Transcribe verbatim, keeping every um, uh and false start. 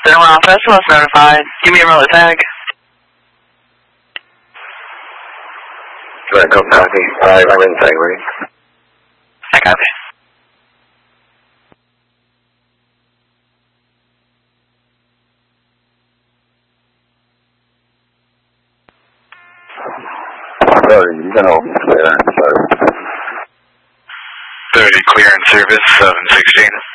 Cinema Alpha, S L S notified. Give me a roller tag. Go copy. Uh, I'm in tag ready. I copy. Sorry, you can open clear. thirty clear in service, seven sixteen.